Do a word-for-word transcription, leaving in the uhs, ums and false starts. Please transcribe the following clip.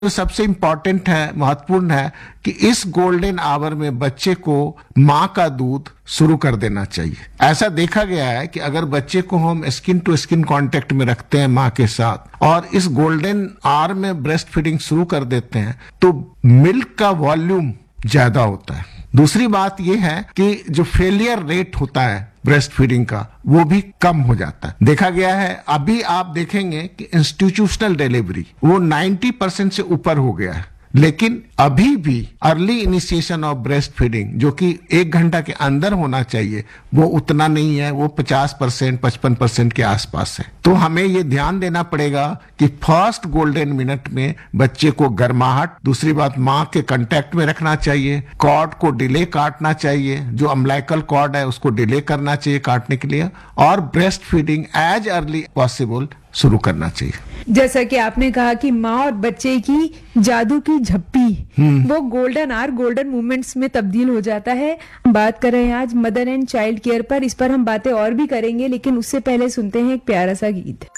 तो सबसे इम्पोर्टेंट है, महत्वपूर्ण है कि इस गोल्डन आवर में बच्चे को माँ का दूध शुरू कर देना चाहिए। ऐसा देखा गया है कि अगर बच्चे को हम स्किन टू स्किन कांटेक्ट में रखते हैं माँ के साथ और इस गोल्डन आवर में ब्रेस्ट फीडिंग शुरू कर देते हैं तो मिल्क का वॉल्यूम ज्यादा होता है। दूसरी बात यह है कि जो फेलियर रेट होता है ब्रेस्ट फीडिंग का वो भी कम हो जाता है। देखा गया है, अभी आप देखेंगे कि इंस्टीट्यूशनल डिलीवरी वो नब्बे परसेंट से ऊपर हो गया है, लेकिन अभी भी early initiation of breast feeding जो कि एक घंटा के अंदर होना चाहिए वो उतना नहीं है, वो पचास परसेंट पचपन परसेंट के आसपास है। तो हमें ये ध्यान देना पड़ेगा कि फर्स्ट गोल्डन मिनट में बच्चे को गर्माहट, दूसरी बात माँ के कांटेक्ट में रखना चाहिए, कॉर्ड को डिले काटना चाहिए, जो अम्बिलिकल कॉर्ड है उसको डिले करना चाहिए काटने के लिए, और breast feeding as early possible शुरू करना चाहिए। जैसा कि आपने कहा कि माँ और बच्चे की जादू की झप्पी वो गोल्डन आवर गोल्डन मोमेंट्स में तब्दील हो जाता है। बात कर रहे हैं आज मदर एंड चाइल्ड केयर पर, इस पर हम बातें और भी करेंगे, लेकिन उससे पहले सुनते हैं एक प्यारा सा गीत।